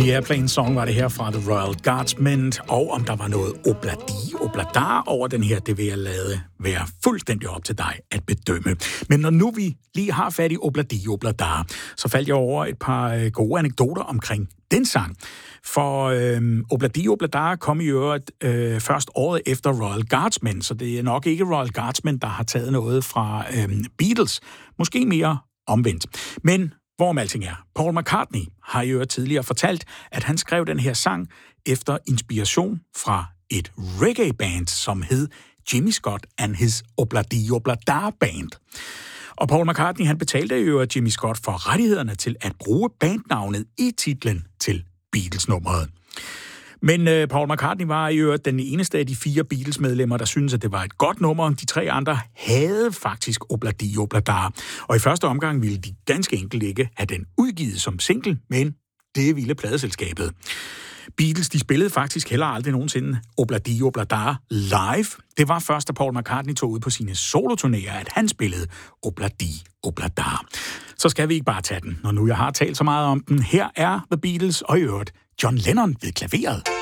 The Airplane Song var det her fra The Royal Guardsmen, og om der var noget obladi-obladar over den her, det vil jeg lade være fuldstændig op til dig at bedømme. Men når nu vi lige har fat i obladi-obladar, så faldt jeg over et par gode anekdoter omkring den sang. For obladi-obladar kom i øvrigt først året efter Royal Guardsmen, så det er nok ikke Royal Guardsmen, der har taget noget fra Beatles. Måske mere omvendt. Men hvorom alting er, Paul McCartney har jo tidligere fortalt, at han skrev den her sang efter inspiration fra et reggae-band, som hed Jimmy Scott and his Obladi-Obladar Band. Og Paul McCartney, han betalte jo Jimmy Scott for rettighederne til at bruge bandnavnet i titlen til Beatles-nummeret. Men Paul McCartney var jo den eneste af de 4 Beatles-medlemmer, der syntes, at det var et godt nummer. De 3 andre havde faktisk Obladi-Obladar. Og i første omgang ville de ganske enkelt ikke have den udgivet som single, men det ville pladeselskabet. Beatles, de spillede faktisk heller aldrig nogensinde Obladi-Obladar live. Det var først, da Paul McCartney tog ud på sine soloturnéer, at han spillede Obladi-Obladar. Så skal vi ikke bare tage den, når nu jeg har talt så meget om den. Her er The Beatles og i øvrigt John Lennon ved klaveret.